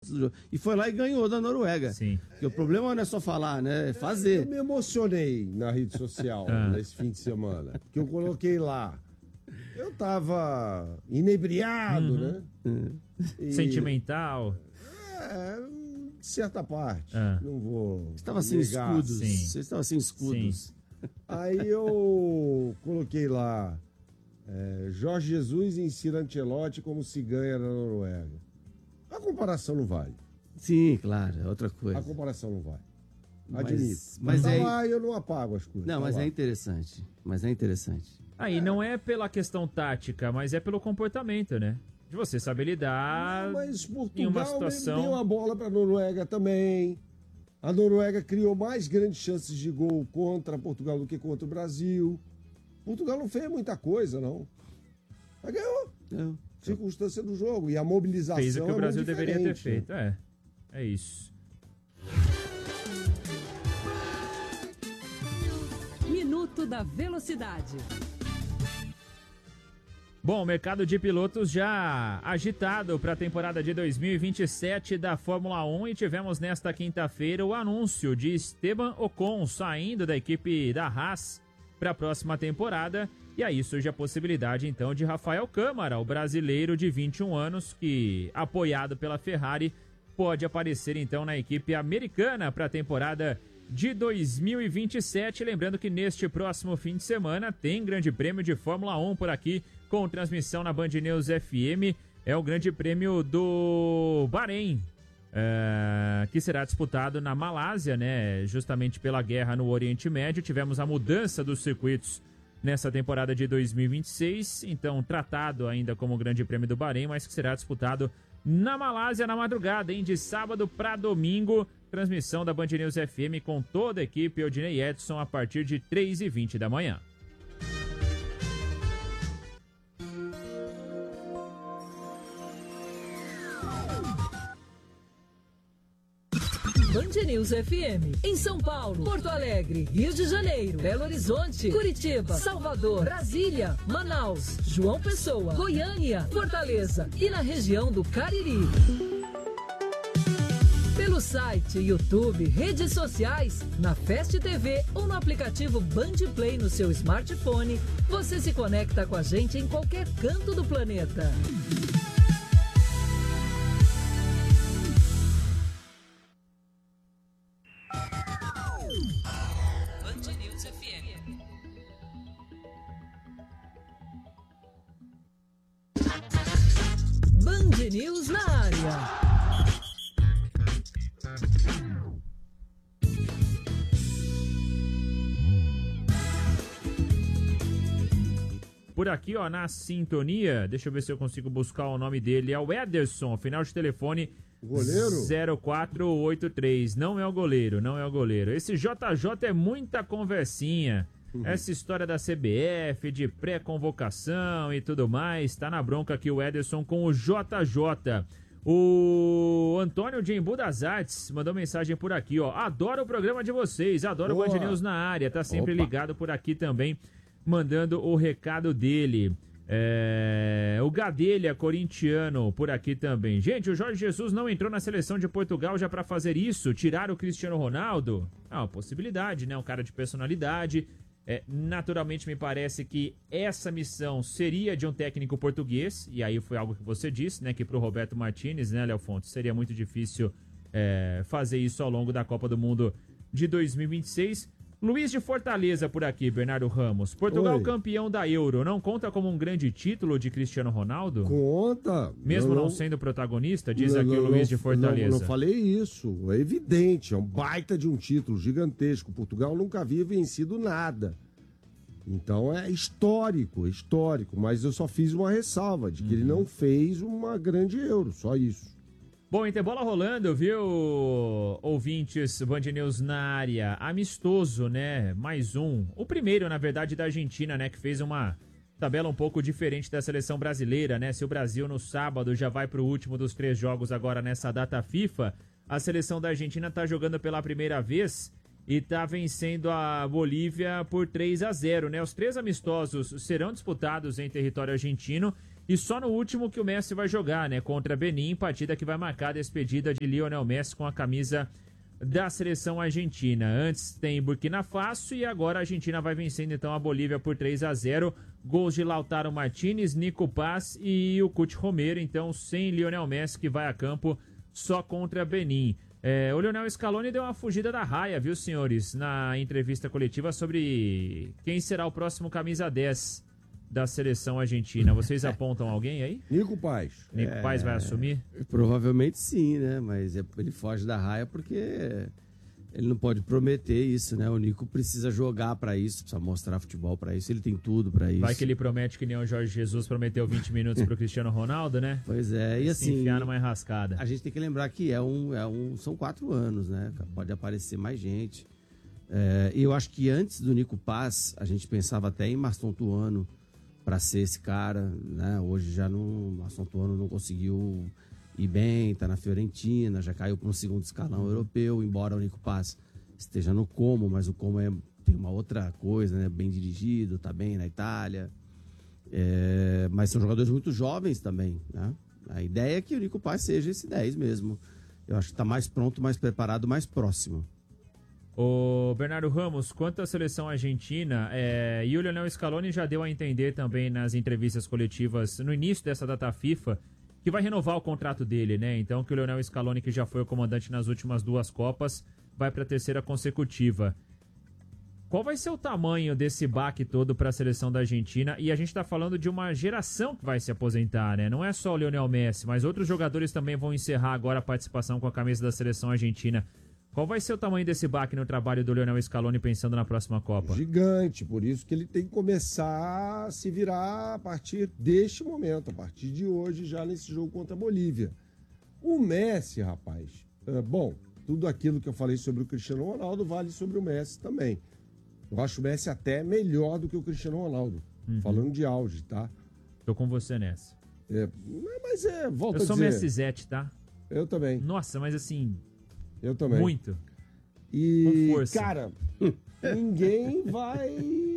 antes do jogo. E foi lá e ganhou da Noruega. Sim. Porque o problema não é só falar, né? É fazer. Eu me emocionei na rede social nesse fim de semana. Que eu coloquei lá. Eu tava inebriado, né? E... Sentimental. Certa parte. Não vou. Você estava sem escudos. Sim. Você estava sem escudos. Sim. Aí eu coloquei lá. Jorge Jesus ensina Ancelotti como se ganha na Noruega. A comparação não vale. Sim, claro, é outra coisa. A comparação não vale. Admito. Mas tá lá e eu não apago as coisas. Não, tá mas lá. é interessante. Aí não é pela questão tática, mas é pelo comportamento, né? De você saber lidar mas Portugal em uma situação... deu a bola para a Noruega também. A Noruega criou mais grandes chances de gol contra Portugal do que contra o Brasil. Portugal não fez muita coisa, não. Mas ganhou. Circunstância do jogo. E a mobilização fez o que o Brasil deveria ter diferente. feito. É isso. Minuto da Velocidade. Bom, o mercado de pilotos já agitado para a temporada de 2027 da Fórmula 1 e tivemos nesta quinta-feira o anúncio de Esteban Ocon saindo da equipe da Haas para a próxima temporada. E aí surge a possibilidade então de Rafael Câmara, o brasileiro de 21 anos que, apoiado pela Ferrari, pode aparecer então na equipe americana para a temporada de 2027. Lembrando que neste próximo fim de semana tem Grande Prêmio de Fórmula 1 por aqui, com transmissão na Band News FM. É o Grande Prêmio do Bahrein, que será disputado na Malásia, né? Justamente pela guerra no Oriente Médio. Tivemos a mudança dos circuitos nessa temporada de 2026, então tratado ainda como Grande Prêmio do Bahrein, mas que será disputado na Malásia na madrugada, de sábado para domingo. Transmissão da Band News FM com toda a equipe, Odinei Edson, a partir de 3h20 da manhã. Band News FM, em São Paulo, Porto Alegre, Rio de Janeiro, Belo Horizonte, Curitiba, Salvador, Brasília, Manaus, João Pessoa, Goiânia, Fortaleza e na região do Cariri. Pelo site, YouTube, redes sociais, na Fast TV ou no aplicativo Band Play no seu smartphone, você se conecta com a gente em qualquer canto do planeta. Band News FM. Band News na área. Por aqui, ó, na sintonia, deixa eu ver se eu consigo buscar o nome dele, é o Ederson, final de telefone goleiro? 0483. Não é o goleiro, não é o goleiro. Esse JJ é muita conversinha. Essa história da CBF, de pré-convocação e tudo mais, tá na bronca aqui o Ederson com o JJ. O Antônio de Embu das Artes mandou mensagem por aqui, ó. Adoro o programa de vocês, adoro o Band News na área, tá sempre ligado por aqui também, mandando o recado dele. O Gadelha, corintiano, por aqui também. Gente, o Jorge Jesus não entrou na seleção de Portugal já pra fazer isso? Tirar o Cristiano Ronaldo? Uma possibilidade, né? Um cara de personalidade. Naturalmente me parece que essa missão seria de um técnico português, e aí foi algo que você disse, né, que pro Roberto Martínez, né, Léo Fontes, seria muito difícil fazer isso ao longo da Copa do Mundo de 2026. Luiz de Fortaleza por aqui, Bernardo Ramos. Portugal campeão da Euro, não conta como um grande título de Cristiano Ronaldo? Conta. Mesmo não sendo protagonista, diz aqui o Luiz de Fortaleza. Não falei isso, é evidente, é um baita de um título gigantesco. Portugal nunca havia vencido nada. Então é histórico, mas eu só fiz uma ressalva de que ele não fez uma grande Euro, só isso. Bom, tem bola rolando, viu, ouvintes Band News na área, amistoso, né, mais um, o primeiro, na verdade, da Argentina, né, que fez uma tabela um pouco diferente da seleção brasileira, né, se o Brasil no sábado já vai pro último dos 3 jogos agora nessa data FIFA, a seleção da Argentina tá jogando pela primeira vez e tá vencendo a Bolívia por 3-0, né, os 3 amistosos serão disputados em território argentino. E só no último que o Messi vai jogar, né? Contra Benin, partida que vai marcar a despedida de Lionel Messi com a camisa da seleção argentina. Antes tem Burkina Faso e agora a Argentina vai vencendo então a Bolívia por 3-0. Gols de Lautaro Martinez, Nico Paz e o Cuti Romero. Então sem Lionel Messi, que vai a campo só contra Benin. O Lionel Scaloni deu uma fugida da raia, viu, senhores? Na entrevista coletiva sobre quem será o próximo camisa 10 da seleção argentina. Vocês apontam alguém aí? Nico Paz. Nico Paz vai assumir? Provavelmente sim, né? Mas ele foge da raia porque ele não pode prometer isso, né? O Nico precisa jogar pra isso, precisa mostrar futebol pra isso, ele tem tudo pra isso. Vai que ele promete que nem o Jorge Jesus prometeu 20 minutos pro Cristiano Ronaldo, né? Pois é, e assim... enfiar numa enrascada. A gente tem que lembrar que são 4 anos, né? Pode aparecer mais gente. E eu acho que antes do Nico Paz, a gente pensava até em Mastontuano para ser esse cara, né? Hoje já não, Mastontuano não conseguiu ir bem, tá na Fiorentina, já caiu para um segundo escalão europeu, embora o Nico Paz esteja no Como, mas o Como tem uma outra coisa, né? Bem dirigido, tá bem na Itália. Mas são jogadores muito jovens também, né? A ideia é que o Nico Paz seja esse 10 mesmo. Eu acho que tá mais pronto, mais preparado, mais próximo. O Bernardo Ramos, quanto à seleção argentina, e o Lionel Scaloni já deu a entender também nas entrevistas coletivas no início dessa data FIFA que vai renovar o contrato dele, né? Então que o Lionel Scaloni, que já foi o comandante nas últimas 2 Copas, vai para a 3ª consecutiva. Qual vai ser o tamanho desse baque todo para a seleção da Argentina? E a gente está falando de uma geração que vai se aposentar, né? Não é só o Lionel Messi, mas outros jogadores também vão encerrar agora a participação com a camisa da seleção argentina. Qual vai ser o tamanho desse baque no trabalho do Lionel Scaloni pensando na próxima Copa? Gigante, por isso que ele tem que começar a se virar a partir deste momento, a partir de hoje, já nesse jogo contra a Bolívia. O Messi, rapaz, tudo aquilo que eu falei sobre o Cristiano Ronaldo vale sobre o Messi também. Eu acho o Messi até melhor do que o Cristiano Ronaldo, falando de auge, tá? Tô com você nessa. Volta a dizer... Eu sou Messizete, tá? Eu também. Nossa, mas assim... Eu também. Muito. E, com força. Cara, ninguém vai...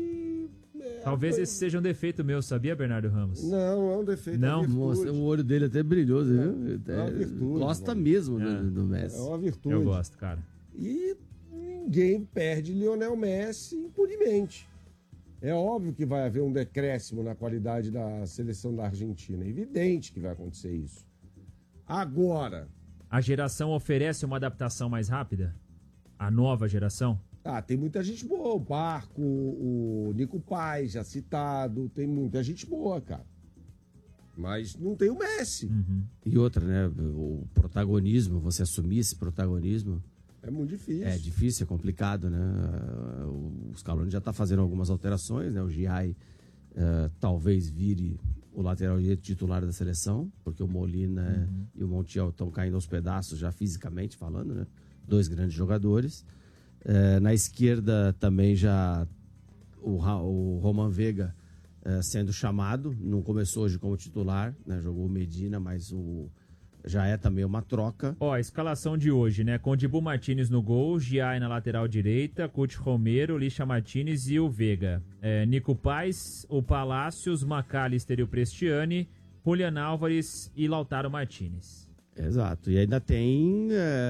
Talvez esse seja um defeito meu, sabia, Bernardo Ramos? Não, é um defeito. Não? Nossa, o olho dele até brilhou, viu? É uma virtude. Gosta mesmo do Messi. É uma virtude. Eu gosto, cara. E ninguém perde Lionel Messi impunemente. É óbvio que vai haver um decréscimo na qualidade da seleção da Argentina. É evidente que vai acontecer isso. Agora... A geração oferece uma adaptação mais rápida? A nova geração? Tem muita gente boa. O Barco, o Nico Paz, já citado. Tem muita gente boa, cara. Mas não tem o Messi. E outra, né? O protagonismo, você assumir esse protagonismo... É muito difícil. É difícil, é complicado, né? O Scaloni já está fazendo algumas alterações, né? O Giai talvez vire o lateral direito titular da seleção, porque o Molina e o Montiel estão caindo aos pedaços já fisicamente falando, né? 2 grandes jogadores. Na esquerda também já o Roman Vega sendo chamado, não começou hoje como titular, né? Jogou o Medina, mas já é também uma troca. A escalação de hoje, né? Com Dibu Martinez no gol, Giai na lateral direita, Cuti Romero, Licha Martinez e o Vega. Nico Paz, o Palácios, McAllister e o Prestiani, Julian Álvares e Lautaro Martinez. Exato. E ainda tem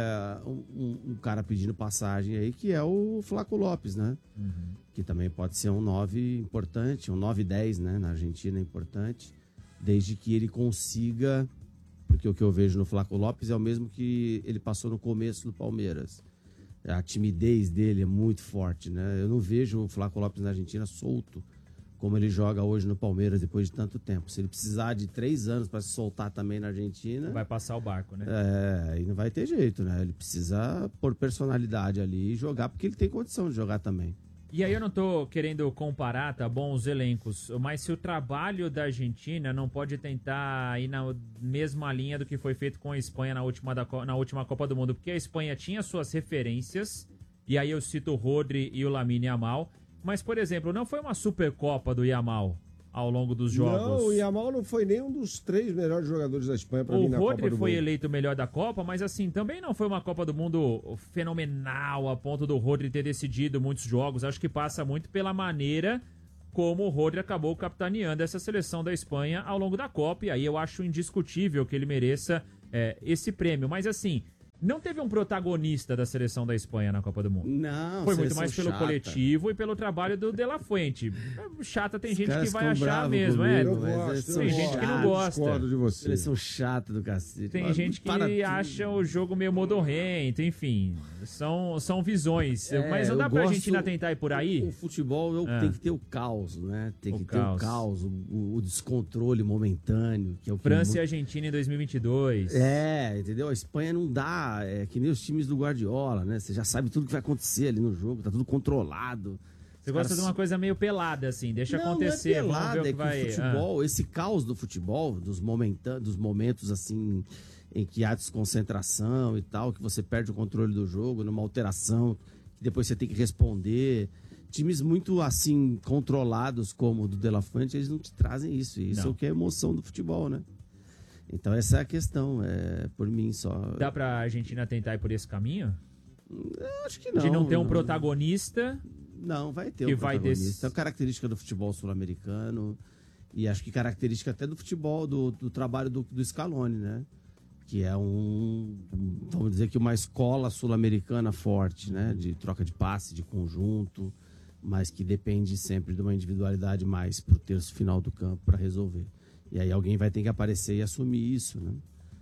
um cara pedindo passagem aí, que é o Flaco Lopes, né? Que também pode ser um 9 importante, um 9-10, né? Na Argentina é importante, desde que ele consiga... Porque o que eu vejo no Flaco Lopes é o mesmo que ele passou no começo do Palmeiras. A timidez dele é muito forte, né? Eu não vejo o Flaco Lopes na Argentina solto, como ele joga hoje no Palmeiras depois de tanto tempo. Se ele precisar de 3 anos para se soltar também na Argentina... Vai passar o barco, né? Aí não vai ter jeito, né? Ele precisa pôr personalidade ali e jogar, porque ele tem condição de jogar também. E aí eu não tô querendo comparar, tá bom, os elencos, mas se o trabalho da Argentina não pode tentar ir na mesma linha do que foi feito com a Espanha na última Copa do Mundo, porque a Espanha tinha suas referências, e aí eu cito o Rodri e o Lamine Yamal, mas, por exemplo, não foi uma Supercopa do Yamal ao longo dos jogos. Não, o Yamal não foi nem um dos 3 melhores jogadores da Espanha para mim na Copa do Mundo. O Rodri foi eleito o melhor da Copa, mas assim, também não foi uma Copa do Mundo fenomenal a ponto do Rodri ter decidido muitos jogos. Acho que passa muito pela maneira como o Rodri acabou capitaneando essa seleção da Espanha ao longo da Copa, e aí eu acho indiscutível que ele mereça esse prêmio. Mas assim, não teve um protagonista da seleção da Espanha na Copa do Mundo. Não, foi muito mais pelo chata. coletivo e pelo trabalho do De La Fuente. Chata tem gente que vai achar bravos mesmo, comigo, tem gente que não gosta. Discordo de você. Eles são chatos do cacete. Tem gente que acha o jogo meio modorrento, enfim. São visões. Mas não dá pra Argentina tentar ir por aí? O futebol tem que ter o caos, né? Tem que ter o caos, o descontrole momentâneo. Que é o que França e Argentina em 2022. Entendeu? A Espanha não dá. É que nem os times do Guardiola, né? Você já sabe tudo que vai acontecer ali no jogo, tá tudo controlado. Você gosta de uma coisa meio pelada, assim, deixa acontecer, não é pelada, vamos ver o que vai... O futebol, esse caos do futebol, dos momentos, assim, em que há desconcentração e tal, que você perde o controle do jogo, numa alteração, que depois você tem que responder. Times muito, assim, controlados como o do De La Fuente, eles não te trazem isso. E isso é o que é a emoção do futebol, né? Então essa é a questão, por mim só. Dá pra Argentina tentar ir por esse caminho? Eu acho que não. De não ter um protagonista? Não, vai ter um protagonista. É característica do futebol sul-americano e acho que característica até do futebol, do trabalho do Scaloni, né? Que é vamos dizer que uma escola sul-americana forte, né? De troca de passe, de conjunto, mas que depende sempre de uma individualidade mais pro terço final do campo para resolver. E aí alguém vai ter que aparecer e assumir isso, né?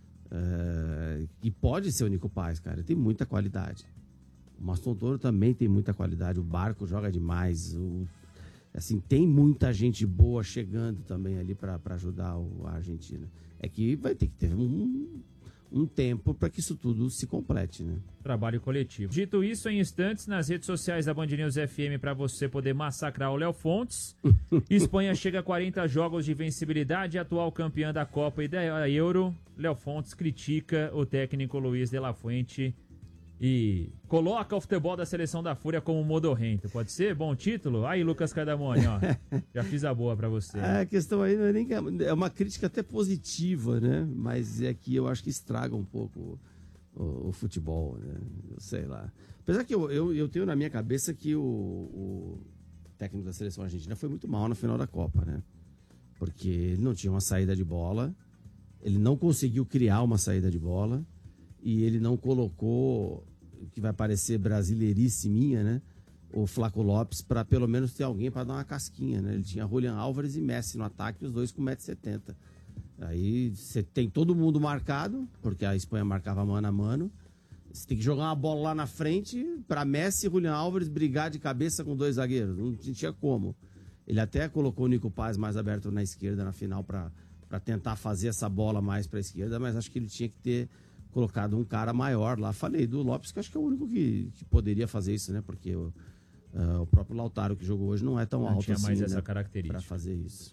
E pode ser o Nico Paz, cara. Tem muita qualidade. O Maston Toro também tem muita qualidade. O Barco joga demais. Assim, tem muita gente boa chegando também ali para ajudar a Argentina. É que vai ter que ter um tempo para que isso tudo se complete, né? Trabalho coletivo. Dito isso, em instantes, nas redes sociais da Band News FM, para você poder massacrar o Léo Fontes. Espanha chega a 40 jogos de invencibilidade, atual campeã da Copa e da Euro. Léo Fontes critica o técnico Luiz de la Fuente e coloca o futebol da seleção da Fúria como modorrento. Pode ser? Bom título? Aí, Lucas Cardamone, ó. Já fiz a boa pra você. A questão aí não é nem que é uma crítica até positiva, né? Mas é que eu acho que estraga um pouco o futebol, né? Eu sei lá. Apesar que eu tenho na minha cabeça que o técnico da seleção argentina foi muito mal na final da Copa, né? Porque ele não tinha uma saída de bola, ele não conseguiu criar uma saída de bola e ele não colocou, o que vai parecer brasileirice né? O Flaco Lopes, para pelo menos ter alguém para dar uma casquinha, né? Ele tinha Julián Álvares e Messi no ataque, os dois com 1,70 m. Aí você tem todo mundo marcado, porque a Espanha marcava mano a mano. Você tem que jogar uma bola lá na frente para Messi e Julián Álvares brigar de cabeça com dois zagueiros. Não tinha como. Ele até colocou o Nico Paz mais aberto na esquerda na final para tentar fazer essa bola mais para a esquerda, mas acho que ele tinha que ter colocado um cara maior lá. Falei do Lopes, que acho que é o único que poderia fazer isso, né? Porque o próprio Lautaro que jogou hoje não é tão alto tinha assim, mais essa né? característica para fazer isso.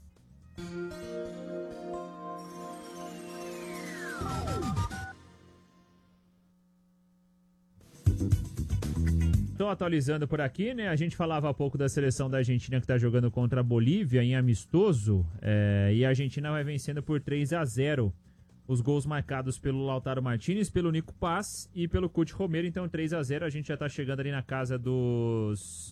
Estou atualizando por aqui, né? A gente falava há pouco da seleção da Argentina que está jogando contra a Bolívia em amistoso, e a Argentina vai vencendo por 3-0. Os gols marcados pelo Lautaro Martínez, pelo Nico Paz e pelo Cuti Romero. Então 3-0, a gente já está chegando ali na casa dos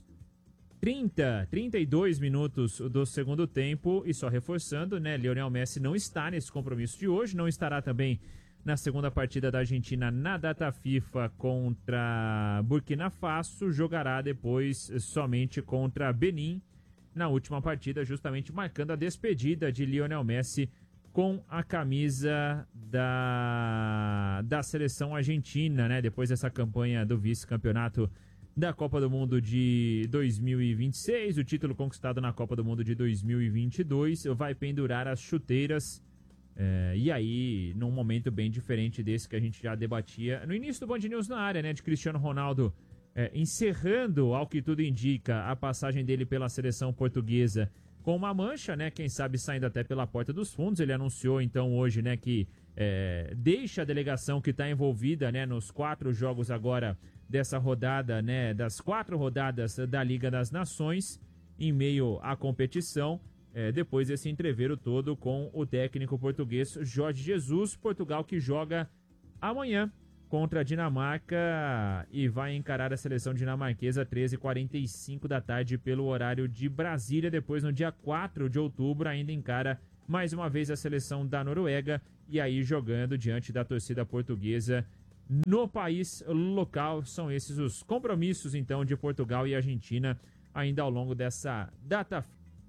32 minutos do segundo tempo. E só reforçando, né? Lionel Messi não está nesse compromisso de hoje, não estará também na segunda partida da Argentina na data FIFA contra Burkina Faso. Jogará depois somente contra Benin na última partida, justamente marcando a despedida de Lionel Messi com a camisa da seleção argentina, né? Depois dessa campanha do vice-campeonato da Copa do Mundo de 2026, o título conquistado na Copa do Mundo de 2022, vai pendurar as chuteiras. E aí, num momento bem diferente desse que a gente já debatia no início do Band News na área, né? De Cristiano Ronaldo encerrando, ao que tudo indica, a passagem dele pela seleção portuguesa com uma mancha, né? Quem sabe saindo até pela porta dos fundos. Ele anunciou então hoje, né, que deixa a delegação que está envolvida, né, nos 4 jogos agora dessa rodada, né, das 4 rodadas da Liga das Nações, em meio à competição, depois desse entreveiro todo com o técnico português Jorge Jesus. Portugal que joga amanhã contra a Dinamarca e vai encarar a seleção dinamarquesa 13h45 da tarde pelo horário de Brasília. Depois, no dia 4 de outubro, ainda encara mais uma vez a seleção da Noruega e aí jogando diante da torcida portuguesa no país local. São esses os compromissos, então, de Portugal e Argentina ainda ao longo dessa data.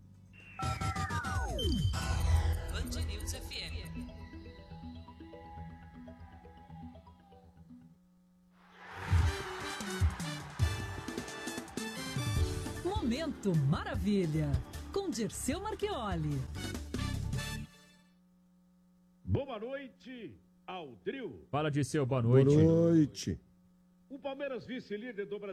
Band News FM. Momento Maravilha, com Dirceu Marchioli. Boa noite ao trio. Fala, Dirceu, boa noite. Boa noite. O Palmeiras, vice-líder do Brasil.